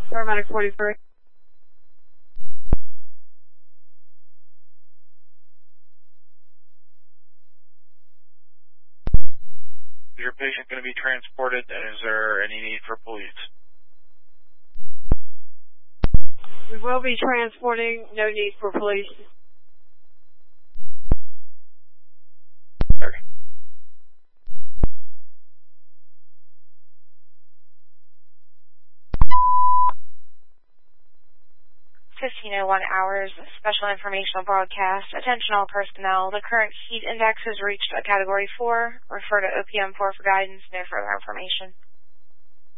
Paramedic 43. Is your patient going to be transported, and is there any need for police? We will be transporting, no need for police. Okay. 15:01 hours, special informational broadcast. Attention all personnel. The current heat index has reached a category 4. Refer to OPM 4 for guidance. No further information.